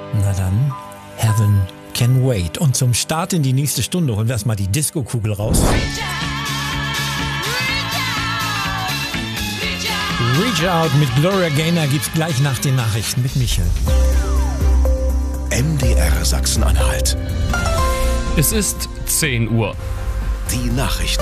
Na dann, Heaven Can Wait. Und zum Start in die nächste Stunde holen wir erstmal die Disco-Kugel raus. Reach Out mit Gloria Gaynor gibt's gleich nach den Nachrichten mit Michel. MDR Sachsen-Anhalt. Es ist 10 Uhr. Die Nachrichten.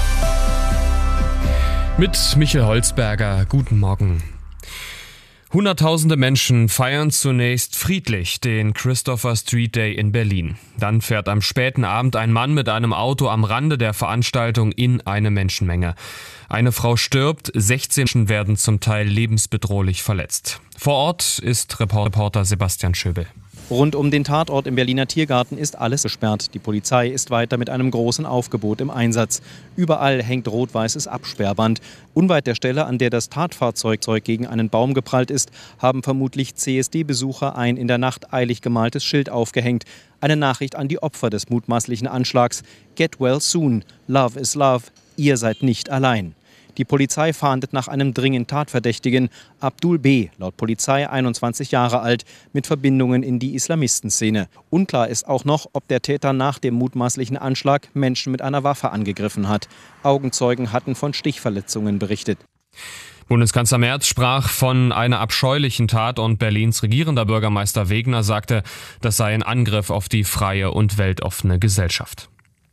Mit Michel Holzberger. Guten Morgen. Hunderttausende Menschen feiern zunächst friedlich den Christopher Street Day in Berlin. Dann fährt am späten Abend ein Mann mit einem Auto am Rande der Veranstaltung in eine Menschenmenge. Eine Frau stirbt, 16 Menschen werden zum Teil lebensbedrohlich verletzt. Vor Ort ist Reporter Sebastian Schöbel. Rund um den Tatort im Berliner Tiergarten ist alles gesperrt. Die Polizei ist weiter mit einem großen Aufgebot im Einsatz. Überall hängt rot-weißes Absperrband. Unweit der Stelle, an der das Tatfahrzeug gegen einen Baum geprallt ist, haben vermutlich CSD-Besucher ein in der Nacht eilig gemaltes Schild aufgehängt. Eine Nachricht an die Opfer des mutmaßlichen Anschlags. Get well soon. Love is love. Ihr seid nicht allein. Die Polizei fahndet nach einem dringend Tatverdächtigen, Abdul B., laut Polizei 21 Jahre alt, mit Verbindungen in die Islamistenszene. Unklar ist auch noch, ob der Täter nach dem mutmaßlichen Anschlag Menschen mit einer Waffe angegriffen hat. Augenzeugen hatten von Stichverletzungen berichtet. Bundeskanzler Merz sprach von einer abscheulichen Tat und Berlins regierender Bürgermeister Wegner sagte, das sei ein Angriff auf die freie und weltoffene Gesellschaft.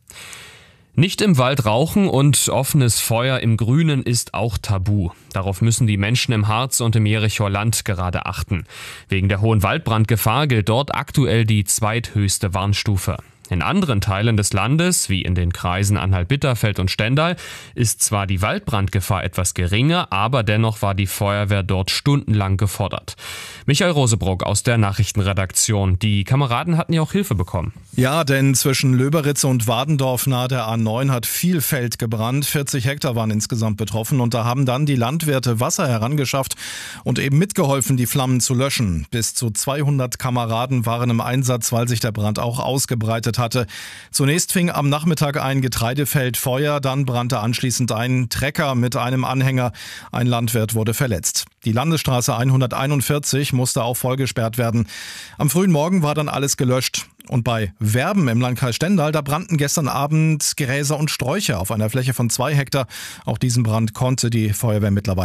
Nicht im Wald rauchen und offenes Feuer im Grünen ist auch tabu. Darauf müssen die Menschen im Harz und im Jerichower Land gerade achten. Wegen der hohen Waldbrandgefahr gilt dort aktuell die zweithöchste Warnstufe. In anderen Teilen des Landes, wie in den Kreisen Anhalt-Bitterfeld und Stendal, ist zwar die Waldbrandgefahr etwas geringer, aber dennoch war die Feuerwehr dort stundenlang gefordert. Michael Rosebrock aus der Nachrichtenredaktion. Die Kameraden hatten ja auch Hilfe bekommen. Ja, denn zwischen Löberitz und Wadendorf nahe der A9 hat viel Feld gebrannt. 40 Hektar waren insgesamt betroffen und da haben dann die Landwirte Wasser herangeschafft und eben mitgeholfen, die Flammen zu löschen. Bis zu 200 Kameraden waren im Einsatz, weil sich der Brand auch ausgebreitet hatte. Zunächst fing am Nachmittag ein Getreidefeld Feuer, dann brannte anschließend ein Trecker mit einem Anhänger. Ein Landwirt wurde verletzt. Die Landesstraße 141 musste auch voll gesperrt werden. Am frühen Morgen war dann alles gelöscht. Und bei Werben im Landkreis Stendal, da brannten gestern Abend Gräser und Sträucher auf einer Fläche von 2 Hektar. Auch diesen Brand konnte die Feuerwehr mittlerweile